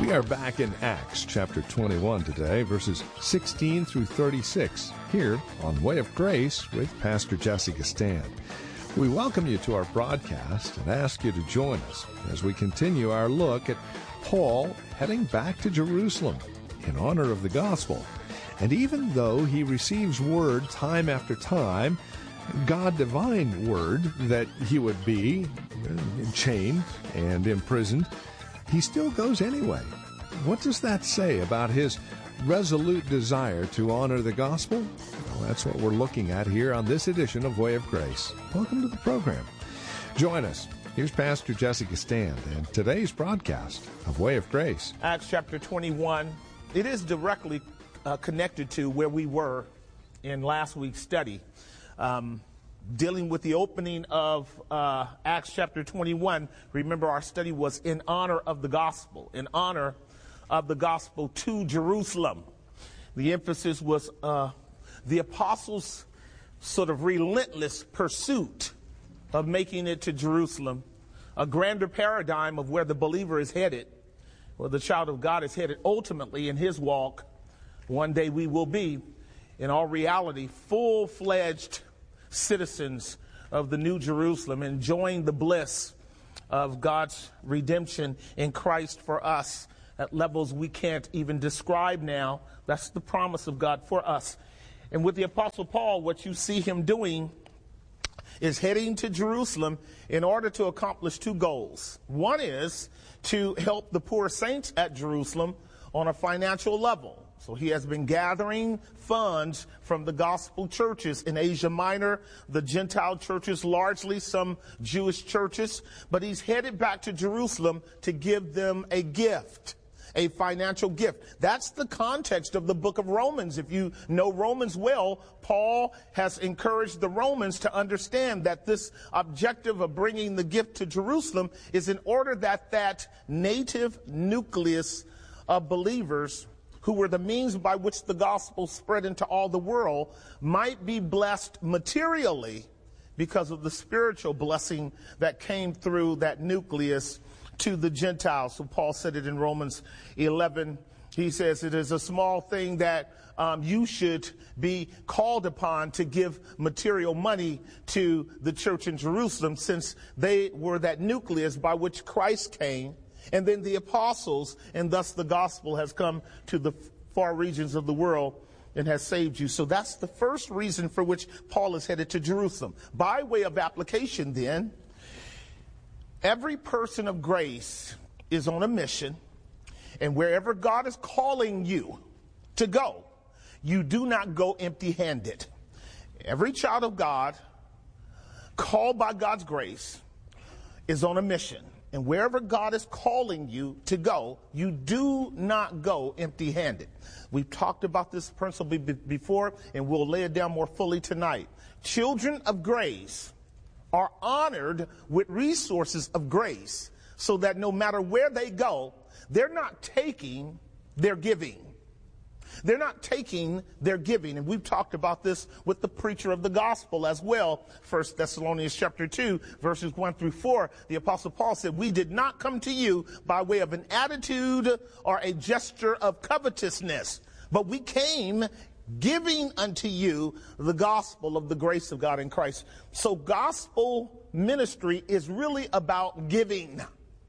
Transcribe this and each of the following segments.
We are back in Acts chapter 21 today, verses 16 through 36, here on Way of Grace with Pastor Jesse Gistand. We welcome you to our broadcast and ask you to join us as we continue our look at Paul heading back to Jerusalem in honor of the gospel. And even though he receives word time after time, God divine word, that he would be chained and imprisoned, he still goes anyway. What does that say about his resolute desire to honor the gospel? Well, that's what we're looking at here on this edition of Way of Grace. Welcome to the program. Join us. Here's Pastor Jesse Gistand and today's broadcast of Way of Grace. Acts chapter 21. It is directly connected to where we were in last week's study. Dealing with the opening of Acts chapter 21, remember our study was in honor of the gospel, to Jerusalem. The emphasis was the apostles' sort of relentless pursuit of making it to Jerusalem, a grander paradigm of where the believer is headed, where the child of God is headed ultimately in his walk. One day we will be, in all reality, full-fledged citizens of the New Jerusalem, enjoying the bliss of God's redemption in Christ for us at levels we can't even describe now. That's the promise of God for us. And with the Apostle Paul, what you see him doing is heading to Jerusalem in order to accomplish two goals. One is to help the poor saints at Jerusalem on a financial level. So he has been gathering funds from the gospel churches in Asia Minor, the Gentile churches, largely some Jewish churches, but he's headed back to Jerusalem to give them a gift, a financial gift. That's the context of the book of Romans. If you know Romans well, Paul has encouraged the Romans to understand that this objective of bringing the gift to Jerusalem is in order that that native nucleus of believers who were the means by which the gospel spread into all the world might be blessed materially because of the spiritual blessing that came through that nucleus to the Gentiles. So Paul said it in Romans 11. He says it is a small thing that you should be called upon to give material money to the church in Jerusalem, since they were that nucleus by which Christ came. And then the apostles, and thus the gospel has come to the far regions of the world and has saved you. So that's the first reason for which Paul is headed to Jerusalem. By way of application then, every person of grace is on a mission, and wherever God is calling you to go, you do not go empty-handed. Every child of God called by God's grace is on a mission. And wherever God is calling you to go, you do not go empty-handed. We've talked about this principle before, and we'll lay it down more fully tonight. Children of grace are honored with resources of grace so that no matter where they go, they're not taking, they're giving. They're not taking, they're giving. And we've talked about this with the preacher of the gospel as well. 1 Thessalonians chapter 2, verses 1 through 4. The Apostle Paul said, "We did not come to you by way of an attitude or a gesture of covetousness, but we came giving unto you the gospel of the grace of God in Christ." So gospel ministry is really about giving.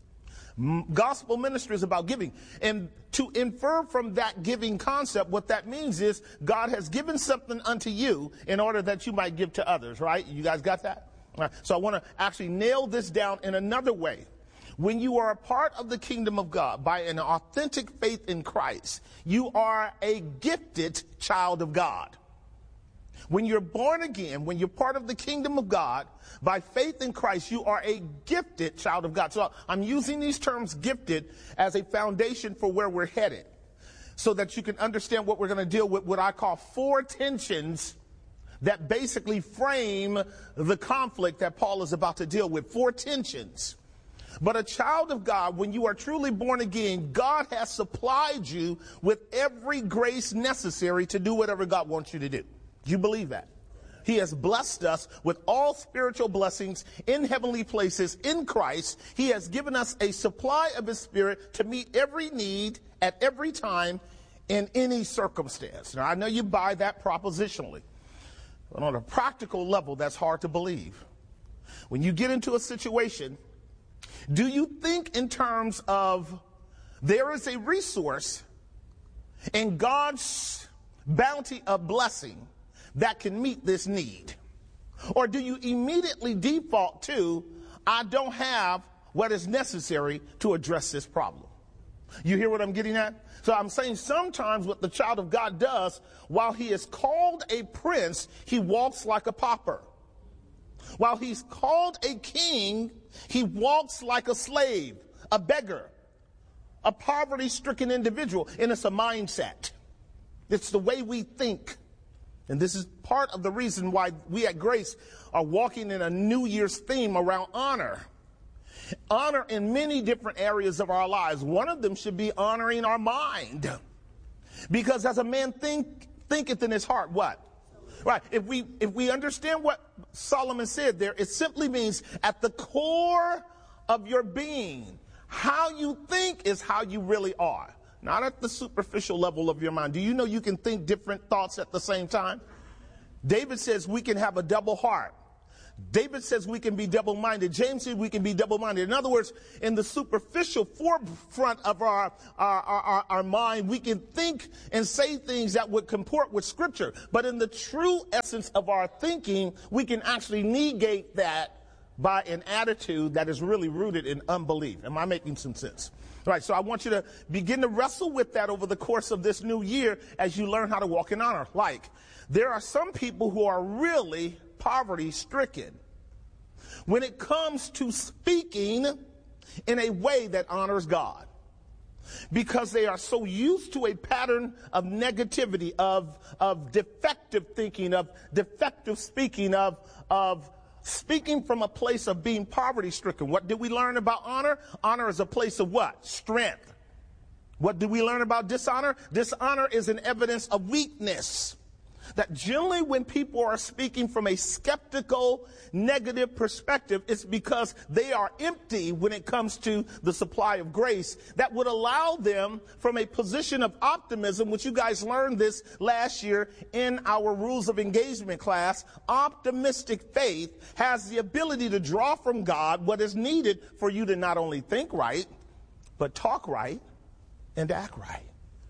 Gospel ministry is about giving. And to infer from that giving concept, what that means is God has given something unto you in order that you might give to others, right? You guys got that? All right. So I want to actually nail this down in another way. When you are a part of the kingdom of God by an authentic faith in Christ, you are a gifted child of God. When you're born again, when you're part of the kingdom of God, by faith in Christ, you are a gifted child of God. So I'm using these terms gifted as a foundation for where we're headed, so that you can understand what we're going to deal with, what I call four tensions that basically frame the conflict that Paul is about to deal with. Four tensions. But a child of God, when you are truly born again, God has supplied you with every grace necessary to do whatever God wants you to do. Do you believe that? He has blessed us with all spiritual blessings in heavenly places in Christ. He has given us a supply of his Spirit to meet every need at every time in any circumstance. Now, I know you buy that propositionally, but on a practical level, that's hard to believe. When you get into a situation, do you think in terms of there is a resource in God's bounty of blessing that can meet this need? Or do you immediately default to, I don't have what is necessary to address this problem? You hear what I'm getting at? So I'm saying sometimes what the child of God does, while he is called a prince, he walks like a pauper. While he's called a king, he walks like a slave, a beggar, a poverty-stricken individual. And it's a mindset. It's the way we think. And this is part of the reason why we at Grace are walking in a New Year's theme around honor. Honor in many different areas of our lives. One of them should be honoring our mind. Because as a man thinketh in his heart, what? Right. If we understand what Solomon said there, it simply means at the core of your being, how you think is how you really are. Not at the superficial level of your mind. Do you know you can think different thoughts at the same time? David says we can have a double heart. David says we can be double-minded. James said we can be double-minded. In other words, in the superficial forefront of our mind, we can think and say things that would comport with Scripture. But in the true essence of our thinking, we can actually negate that by an attitude that is really rooted in unbelief. Am I making some sense? All right, so I want you to begin to wrestle with that over the course of this new year as you learn how to walk in honor. Like, there are some people who are really poverty-stricken when it comes to speaking in a way that honors God, because they are so used to a pattern of negativity, of defective thinking, of defective speaking, of speaking from a place of being poverty-stricken. What did we learn about honor? Honor is a place of what? Strength. What did we learn about dishonor? Dishonor is an evidence of weakness. That generally when people are speaking from a skeptical, negative perspective, it's because they are empty when it comes to the supply of grace that would allow them from a position of optimism, which you guys learned this last year in our Rules of Engagement class. Optimistic faith has the ability to draw from God what is needed for you to not only think right, but talk right and act right.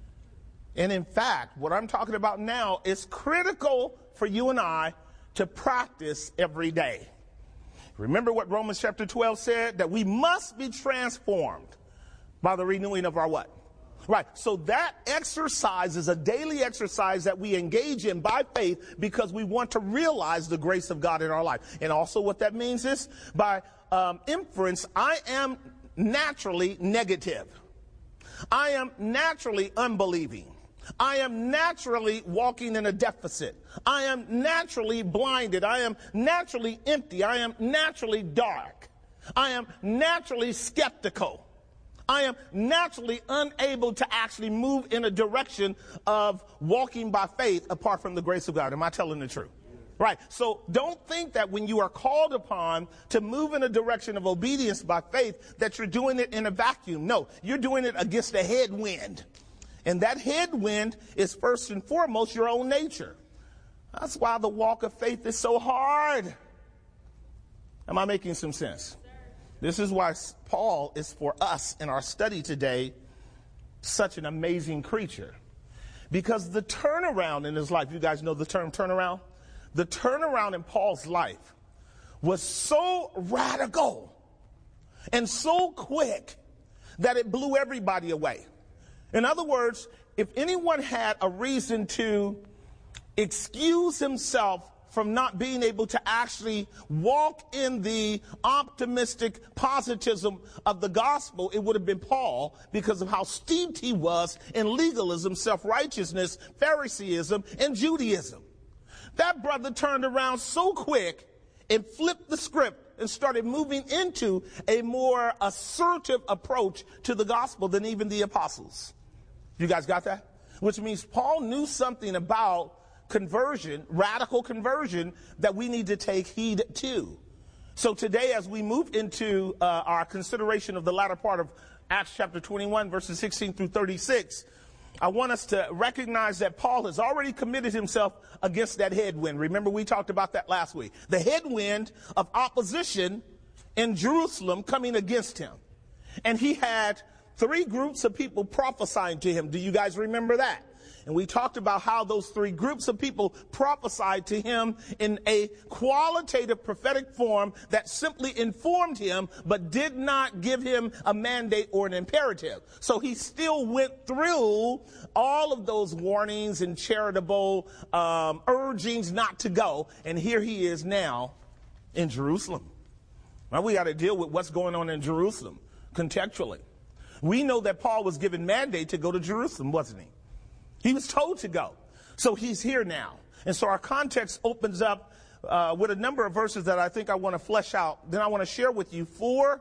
And in fact, what I'm talking about now is critical for you and I to practice every day. Remember what Romans chapter 12 said? That we must be transformed by the renewing of our what? Right. So that exercise is a daily exercise that we engage in by faith because we want to realize the grace of God in our life. And also what that means is by inference, I am naturally negative. I am naturally unbelieving. I am naturally walking in a deficit. I am naturally blinded. I am naturally empty. I am naturally dark. I am naturally skeptical. I am naturally unable to actually move in a direction of walking by faith apart from the grace of God. Am I telling the truth? Right. So don't think that when you are called upon to move in a direction of obedience by faith that you're doing it in a vacuum. No, you're doing it against a headwind. And that headwind is first and foremost your own nature. That's why the walk of faith is so hard. Am I making some sense? This is why Paul is for us in our study today such an amazing creature. Because the turnaround in his life, you guys know the term turnaround? The turnaround in Paul's life was so radical and so quick that it blew everybody away. In other words, if anyone had a reason to excuse himself from not being able to actually walk in the optimistic positivism of the gospel, it would have been Paul, because of how steeped he was in legalism, self-righteousness, Phariseeism, and Judaism. That brother turned around so quick and flipped the script and started moving into a more assertive approach to the gospel than even the apostles. You guys got that? Which means Paul knew something about conversion, radical conversion, that we need to take heed to. So today, as we move into our consideration of the latter part of Acts chapter 21, verses 16 through 36, I want us to recognize that Paul has already committed himself against that headwind. Remember, we talked about that last week. The headwind of opposition in Jerusalem coming against him. And he had 3 groups of people prophesying to him. Do you guys remember that? And we talked about how those 3 groups of people prophesied to him in a qualitative prophetic form that simply informed him, but did not give him a mandate or an imperative. So he still went through all of those warnings and charitable urgings not to go. And here he is now in Jerusalem. Now we got to deal with what's going on in Jerusalem contextually. We know that Paul was given mandate to go to Jerusalem, wasn't he? He was told to go. So he's here now. And so our context opens up with a number of verses that I think I want to flesh out. Then I want to share with you 4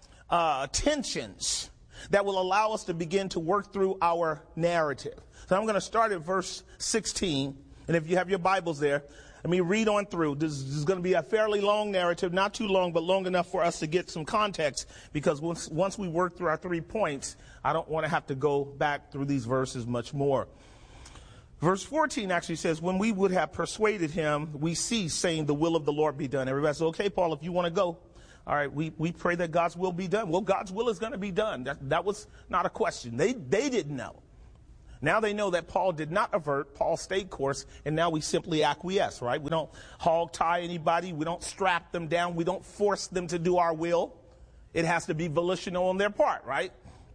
tensions that will allow us to begin to work through our narrative. So I'm going to start at verse 16. And if you have your Bibles there, let me read on through. This is going to be a fairly long narrative, not too long, but long enough for us to get some context. Because once we work through our 3 points, I don't want to have to go back through these verses much more. Verse 14 actually says, when we would have persuaded him, we ceased, saying, the will of the Lord be done. Everybody says, okay, Paul, if you want to go, all right, we pray that God's will be done. Well, God's will is going to be done. That was not a question. They didn't know. Now they know that Paul did not avert. Paul stayed course, and now we simply acquiesce, right? We don't hog tie anybody. We don't strap them down. We don't force them to do our will. It has to be volitional on their part, right?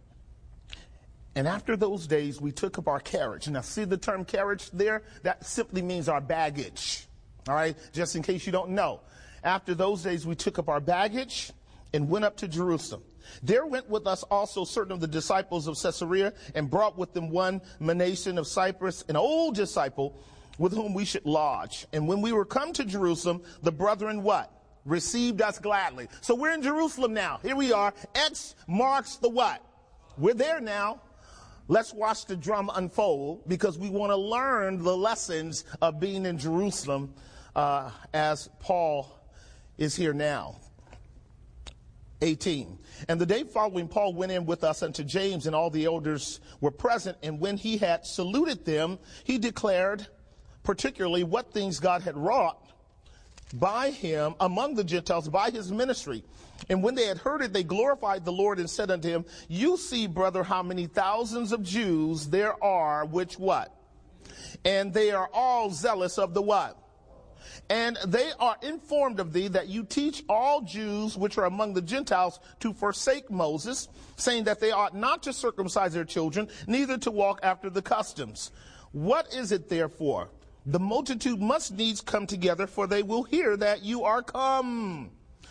And after those days, we took up our carriage. Now, see the term carriage there? That simply means our baggage. All right? Just in case you don't know. After those days, we took up our baggage and went up to Jerusalem. There went with us also certain of the disciples of Caesarea, and brought with them one Manason of Cyprus, an old disciple, with whom we should lodge. And when we were come to Jerusalem, the brethren what? Received us gladly. So we're in Jerusalem now. Here we are. X marks the what? We're there now. Let's watch the drama unfold, because we want to learn the lessons of being in Jerusalem as Paul is here now. 18. And the day following, Paul went in with us unto James, and all the elders were present. And when he had saluted them, he declared particularly what things God had wrought by him among the Gentiles by his ministry. And when they had heard it, they glorified the Lord and said unto him, you see, brother, how many thousands of Jews there are, which what? And they are all zealous of the what? And they are informed of thee that you teach all Jews which are among the Gentiles to forsake Moses, saying that they ought not to circumcise their children, neither to walk after the customs. What is it therefore? The multitude must needs come together, for they will hear that you are come.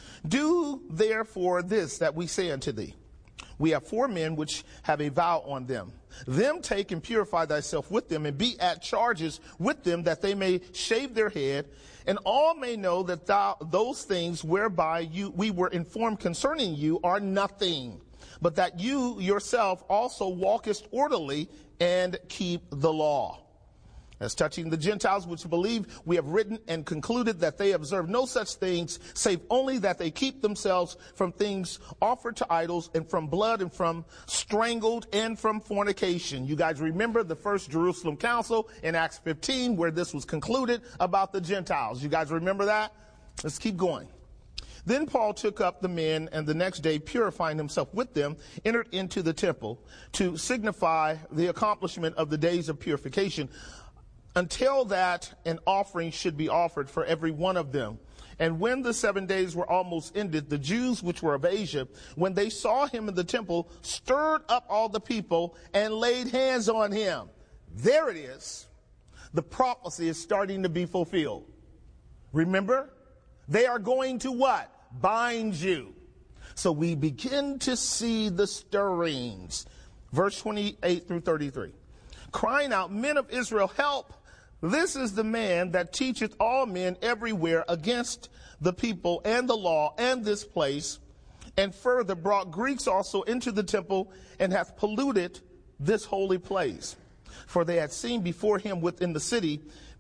Do therefore this that we say unto thee. We have 4 men which have a vow on them. Them take and purify thyself with them, and be at charges with them, that they may shave their head, and all may know that those things whereby we were informed concerning you are nothing, but that you yourself also walkest orderly and keep the law. As touching the Gentiles which believe, we have written and concluded that they observe no such things, save only that they keep themselves from things offered to idols, and from blood, and from strangled, and from fornication. You guys remember the first Jerusalem Council in Acts 15, where this was concluded about the Gentiles. You guys remember that? Let's keep going. Then Paul took up the men, and the next day, purifying himself with them, entered into the temple to signify the accomplishment of the days of purification, until that an offering should be offered for every one of them. And when the 7 days were almost ended, the Jews which were of Asia, when they saw him in the temple, stirred up all the people and laid hands on him. There it is. The prophecy is starting to be fulfilled. Remember? They are going to what? Bind you. So we begin to see the stirrings. Verse 28 through 33. Crying out, men of Israel, help! This is the man that teacheth all men everywhere against the people and the law and this place, and further brought Greeks also into the temple, and hath polluted this holy place. For they had seen before him within the city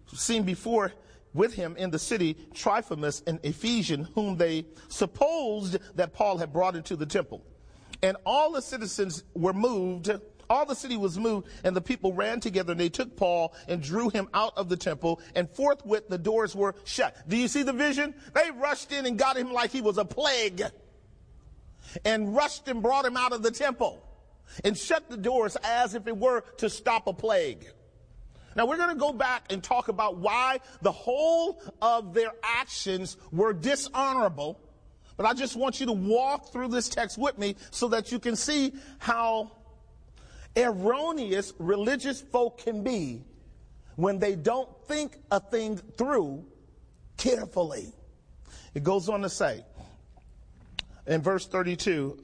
seen before with him in the city Trophimus, an Ephesian, whom they supposed that Paul had brought into the temple. And all the citizens were moved. All the city was moved, and the people ran together, and they took Paul and drew him out of the temple, and forthwith the doors were shut. Do you see the vision? They rushed in and got him like he was a plague, and rushed and brought him out of the temple, and shut the doors as if it were to stop a plague. Now we're going to go back and talk about why the whole of their actions were dishonorable, but I just want you to walk through this text with me so that you can see how erroneous religious folk can be when they don't think a thing through carefully. It goes on to say in verse 31,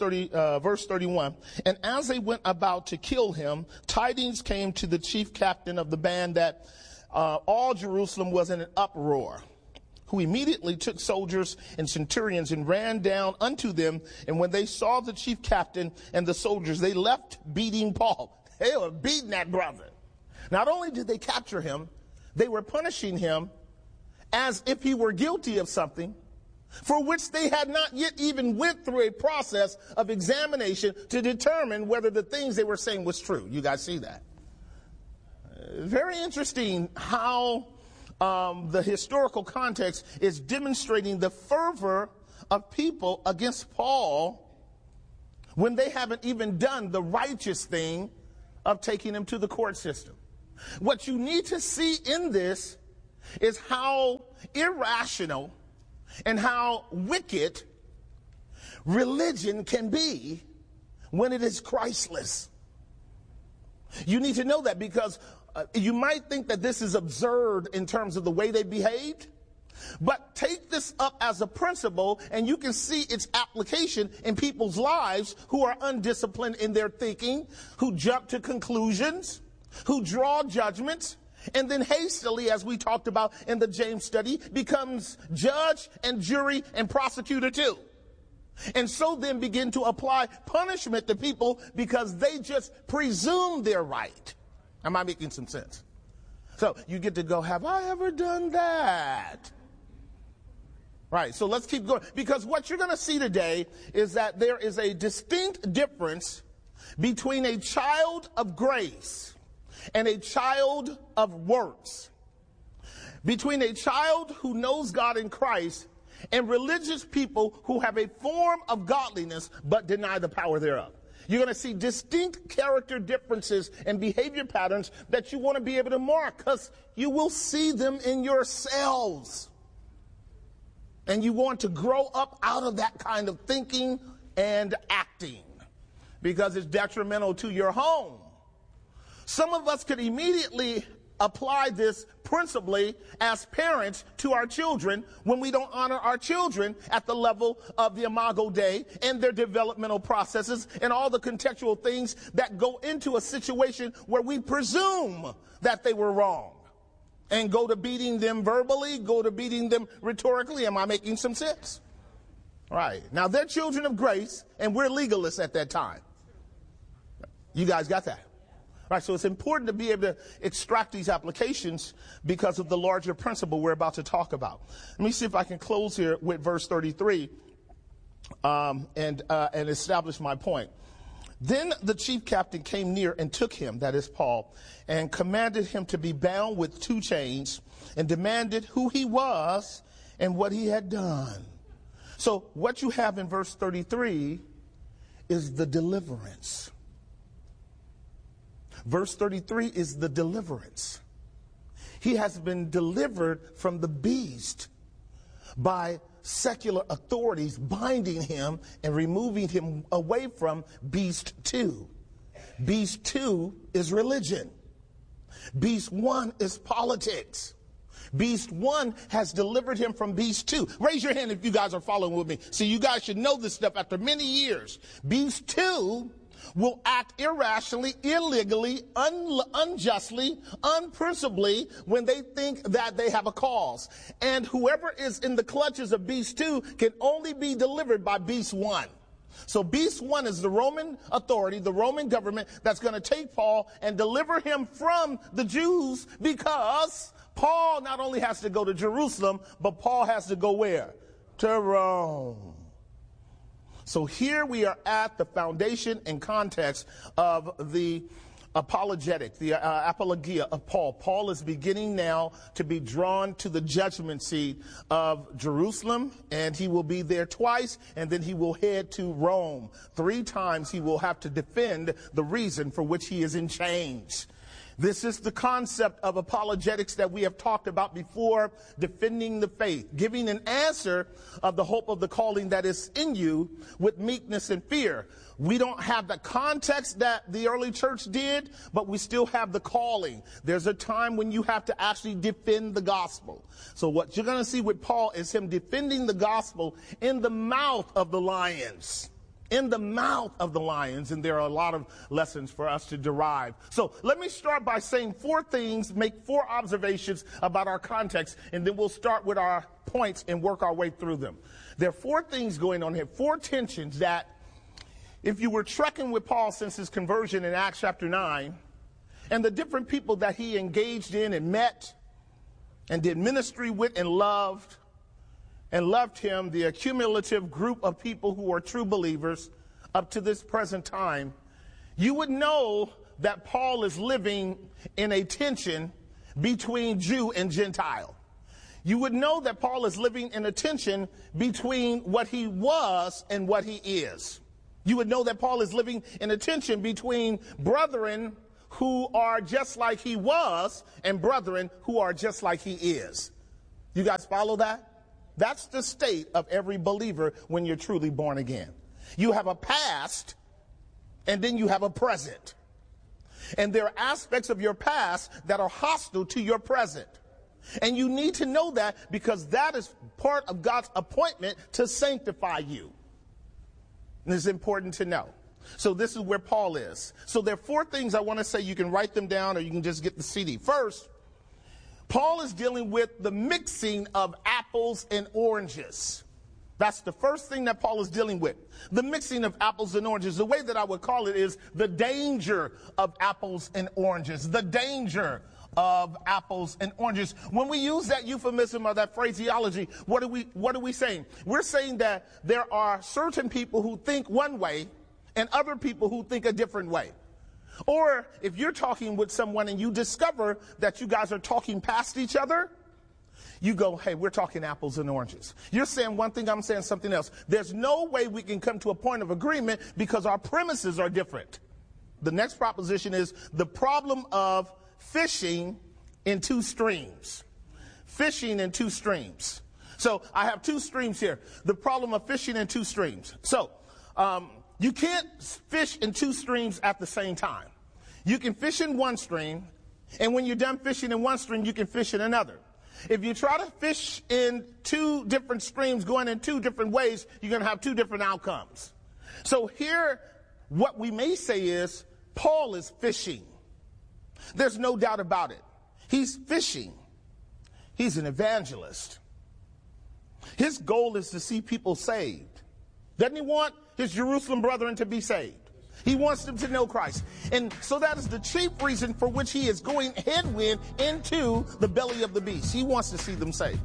and as they went about to kill him, tidings came to the chief captain of the band that all Jerusalem was in an uproar, who immediately took soldiers and centurions and ran down unto them. And when they saw the chief captain and the soldiers, they left beating Paul. They were beating that brother. Not only did they capture him, they were punishing him as if he were guilty of something for which they had not yet even went through a process of examination to determine whether the things they were saying was true. You guys see that? Very interesting how the historical context is demonstrating the fervor of people against Paul when they haven't even done the righteous thing of taking him to the court system. What you need to see in this is how irrational and how wicked religion can be when it is Christless. You need to know that because you might think that this is absurd in terms of the way they behaved, but take this up as a principle and you can see its application in people's lives who are undisciplined in their thinking, who jump to conclusions, who draw judgments, and then hastily, as we talked about in the James study, becomes judge and jury and prosecutor too. And so then begin to apply punishment to people because they just presume they're right. Am I making some sense? So you get to go, have I ever done that? Right, so let's keep going. Because what you're going to see today is that there is a distinct difference between a child of grace and a child of works. Between a child who knows God in Christ and religious people who have a form of godliness but deny the power thereof. You're going to see distinct character differences and behavior patterns that you want to be able to mark because you will see them in yourselves. And you want to grow up out of that kind of thinking and acting because it's detrimental to your home. Some of us could immediately apply this principally as parents to our children when we don't honor our children at the level of the Imago Dei and their developmental processes and all the contextual things that go into a situation where we presume that they were wrong and go to beating them verbally, go to beating them rhetorically. Am I making some sense? Right. Now they're children of grace and we're legalists at that time. You guys got that? Right, so it's important to be able to extract these applications because of the larger principle we're about to talk about. Let me see if I can close here with verse 33 and establish my point. Then the chief captain came near and took him, that is Paul, and commanded him to be bound with 2 chains and demanded who he was and what he had done. So what you have in verse 33 is the deliverance. Verse 33 is the deliverance. He has been delivered from the beast by secular authorities binding him and removing him away from beast 2. Beast 2 is religion. Beast 1 is politics. Beast 1 has delivered him from beast 2. Raise your hand if you guys are following with me. So you guys should know this stuff after many years. Beast 2 will act irrationally, illegally, unjustly, unprincipably when they think that they have a cause. And whoever is in the clutches of beast 2 can only be delivered by beast 1. So beast one is the Roman authority, the Roman government that's going to take Paul and deliver him from the Jews, because Paul not only has to go to Jerusalem, but Paul has to go where? To Rome. So here we are at the foundation and context of the apologetic, the apologia of Paul. Paul is beginning now to be drawn to the judgment seat of Jerusalem, and he will be there twice, and then he will head to Rome. 3 times he will have to defend the reason for which he is in chains. This is the concept of apologetics that we have talked about before, defending the faith, giving an answer of the hope of the calling that is in you with meekness and fear. We don't have the context that the early church did, but we still have the calling. There's a time when you have to actually defend the gospel. So what you're going to see with Paul is him defending the gospel in the mouth of the lions. In the mouth of the lions, and there are a lot of lessons for us to derive. So let me start by saying 4 things, make 4 observations about our context, and then we'll start with our points and work our way through them. There are 4 things going on here, 4 tensions that, if you were trekking with Paul since his conversion in Acts chapter 9, and the different people that he engaged in and met and did ministry with and loved him, the accumulative group of people who are true believers up to this present time, you would know that Paul is living in a tension between Jew and Gentile. You would know that Paul is living in a tension between what he was and what he is. You would know that Paul is living in a tension between brethren who are just like he was and brethren who are just like he is. You guys follow that? That's the state of every believer when you're truly born again. You have a past, and then you have a present. And there are aspects of your past that are hostile to your present. And you need to know that, because that is part of God's appointment to sanctify you. And it's important to know. So this is where Paul is. So there are 4 things I want to say. You can write them down, or you can just get the CD. First, Paul is dealing with the mixing of apples and oranges. That's the first thing that Paul is dealing with. The mixing of apples and oranges. The way that I would call it is the danger of apples and oranges. The danger of apples and oranges. When we use that euphemism or that phraseology, what are we saying? We're saying that there are certain people who think one way and other people who think a different way. Or if you're talking with someone and you discover that you guys are talking past each other, you go, hey, we're talking apples and oranges. You're saying one thing, I'm saying something else. There's no way we can come to a point of agreement because our premises are different. The next proposition is the problem of fishing in 2 streams. Fishing in 2 streams. So I have 2 streams here. The problem of fishing in 2 streams. So, you can't fish in 2 streams at the same time. You can fish in one stream, and when you're done fishing in one stream, you can fish in another. If you try to fish in 2 different streams going in 2 different ways, you're going to have 2 different outcomes. So here, what we may say is, Paul is fishing. There's no doubt about it. He's fishing. He's an evangelist. His goal is to see people saved. Doesn't he want his Jerusalem brethren to be saved? He wants them to know Christ. And so that is the chief reason for which he is going headwind into the belly of the beast. He wants to see them saved.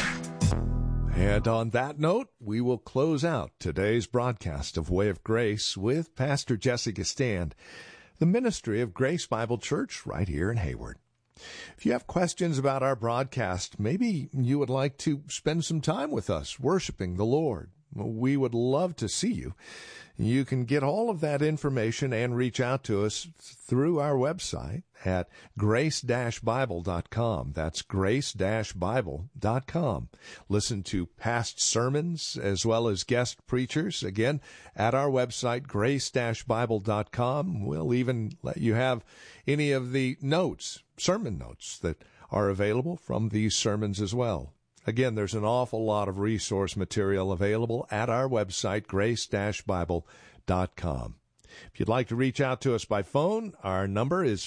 And on that note, we will close out today's broadcast of Way of Grace with Pastor Jesse Gistand, the ministry of Grace Bible Church right here in Hayward. If you have questions about our broadcast, maybe you would like to spend some time with us worshiping the Lord, we would love to see you. You can get all of that information and reach out to us through our website at grace-bible.com. That's grace-bible.com. Listen to past sermons as well as guest preachers, again, at our website, grace-bible.com. We'll even let you have any of the notes, sermon notes, that are available from these sermons as well. Again, there's an awful lot of resource material available at our website, grace-bible.com. If you'd like to reach out to us by phone, our number is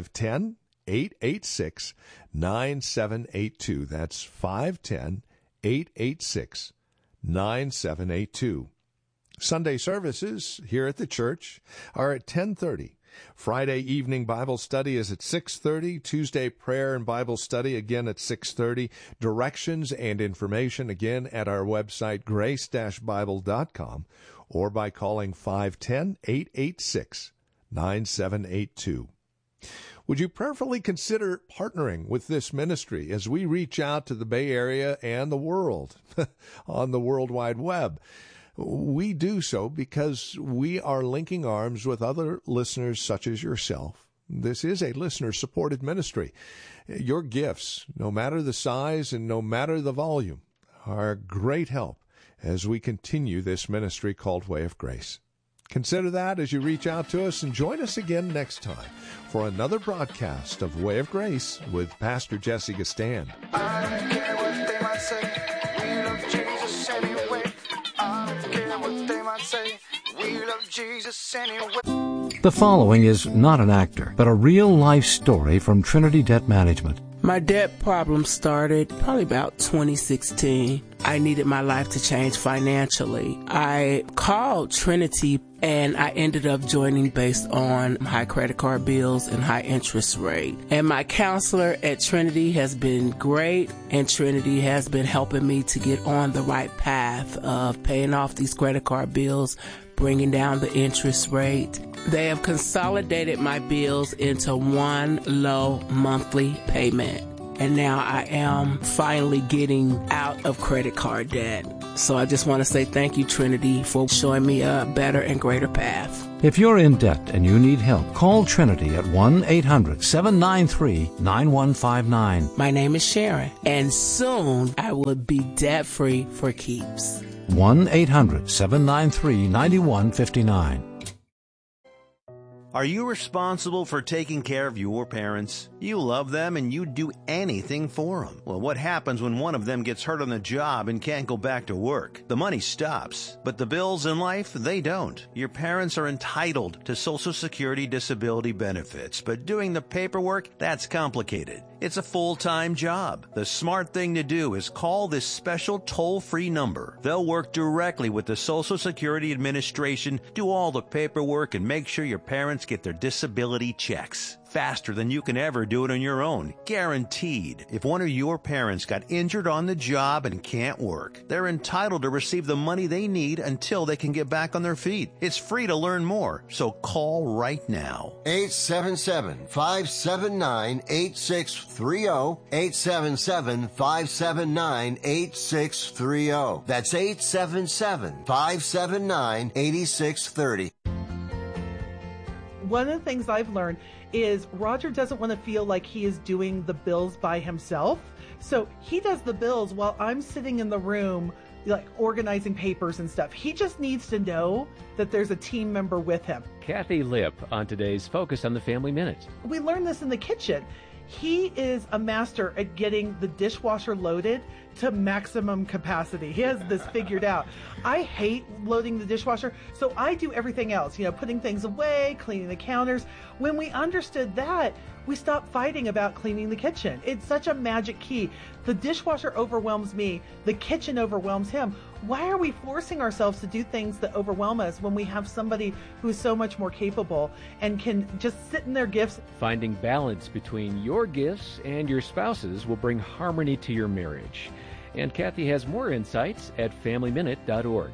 510-886-9782. That's 510-886-9782. Sunday services here at the church are at 10:30. Friday evening Bible study is at 6:30. Tuesday prayer and Bible study again at 6:30. Directions and information again at our website, grace-bible.com, or by calling 510-886-9782. Would you prayerfully consider partnering with this ministry as we reach out to the Bay Area and the world on the World Wide Web? We do so because we are linking arms with other listeners such as yourself. This is a listener-supported ministry. Your gifts, no matter the size and no matter the volume, are a great help as we continue this ministry called Way of Grace. Consider that as you reach out to us, and join us again next time for another broadcast of Way of Grace with Pastor Jesse Gistand. I don't care what they might say, we love Jesus anyway. I don't care what they might say, we love Jesus anyway. The following is not an actor, but a real-life story from Trinity Debt Management. My debt problem started probably about 2016. I needed my life to change financially. I called Trinity and I ended up joining based on high credit card bills and high interest rate. And my counselor at Trinity has been great, and Trinity has been helping me to get on the right path of paying off these credit card bills, bringing down the interest rate. They have consolidated my bills into one low monthly payment. And now I am finally getting out of credit card debt. So I just want to say thank you, Trinity, for showing me a better and greater path. If you're in debt and you need help, call Trinity at 1-800-793-9159. My name is Sharon, and soon I will be debt-free for keeps. 1-800-793-9159. Are you responsible for taking care of your parents? You love them and you'd do anything for them. Well, what happens when one of them gets hurt on the job and can't go back to work? The money stops, but the bills in life, they don't. Your parents are entitled to Social Security disability benefits, but doing the paperwork, that's complicated. It's a full-time job. The smart thing to do is call this special toll-free number. They'll work directly with the Social Security Administration, do all the paperwork, and make sure your parents get their disability checks. Faster than you can ever do it on your own. Guaranteed. If one of your parents got injured on the job and can't work, they're entitled to receive the money they need until they can get back on their feet. It's free to learn more, so call right now. 877-579-8630. 877-579-8630. That's 877-579-8630. One of the things I've learned is Roger doesn't want to feel like he is doing the bills by himself. So he does the bills while I'm sitting in the room, like organizing papers and stuff. He just needs to know that there's a team member with him. Kathy Lipp on today's Focus on the Family Minute. We learned this in the kitchen. He is a master at getting the dishwasher loaded to maximum capacity. He has this figured out. I hate loading the dishwasher, so I do everything else, putting things away, cleaning the counters. When we understood that, we stopped fighting about cleaning the kitchen. It's such a magic key. The dishwasher overwhelms me. The kitchen overwhelms him. Why are we forcing ourselves to do things that overwhelm us when we have somebody who is so much more capable and can just sit in their gifts? Finding balance between your gifts and your spouse's will bring harmony to your marriage. And Kathy has more insights at FamilyMinute.org.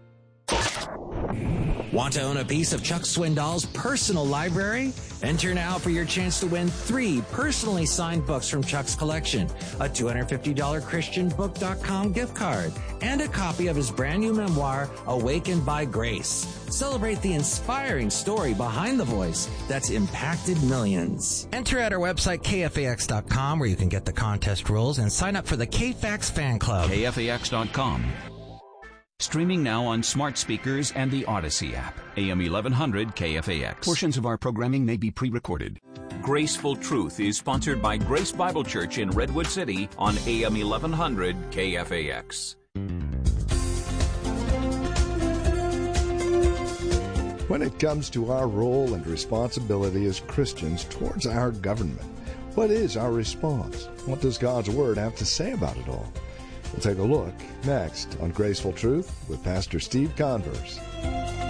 Want to own a piece of Chuck Swindoll's personal library? Enter now for your chance to win 3 personally signed books from Chuck's collection, a $250 ChristianBook.com gift card, and a copy of his brand new memoir, Awakened by Grace. Celebrate the inspiring story behind the voice that's impacted millions. Enter at our website, KFAX.com, where you can get the contest rules and sign up for the KFAX fan club. KFAX.com. Streaming now on smart speakers and the Odyssey app. AM 1100 KFAX. Portions of our programming may be pre-recorded. Graceful Truth is sponsored by Grace Bible Church in Redwood City on AM 1100 KFAX. When it comes to our role and responsibility as Christians towards our government, what is our response? What does God's Word have to say about it all? We'll take a look next on Graceful Truth with Pastor Steve Converse.